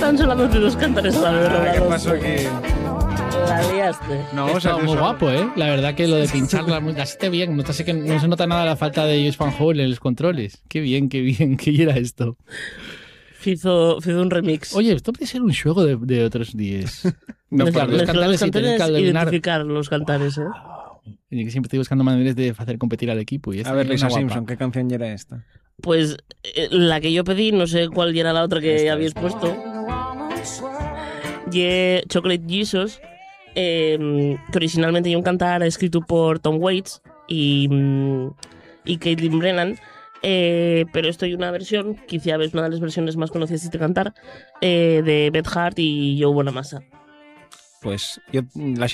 Estaban solamente 2 cantares a la vez. ¿Qué pasó aquí? La liaste. No, Está muy guapo, ¿eh? La verdad que lo de pinchar la esté bien. Que no se nota nada la falta de Joyce Van Hole en los controles. Qué bien. ¿Qué era esto? Fizo un remix. Oye, esto puede ser un juego de otros días. No, Mezclar pero los cantares y tener que adivinar. identificar los cantares, ¿eh? Y que siempre estoy buscando maneras de hacer competir al equipo. Y esta A ver, es una Lisa guapa. Simpson, ¿qué canción era esta? Pues la que yo pedí, no sé cuál era la otra que Esta, habéis puesto. Y Chocolate Jesus, que originalmente yo un cantar escrito por Tom Waits y Caitlin Brennan. Pero esto hay una versión, quizá es una de las versiones más conocidas de cantar, de Beth Hart y Joe Bonamassa. Pues yo la